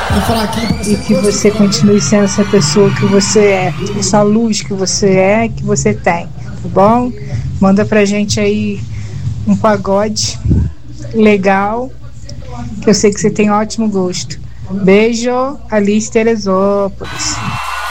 e que você continue sendo essa pessoa que você é, essa luz que você é, que você tem, tá bom? Manda pra gente aí um pagode legal, que eu sei que você tem ótimo gosto. Beijo, Alice Teresópolis.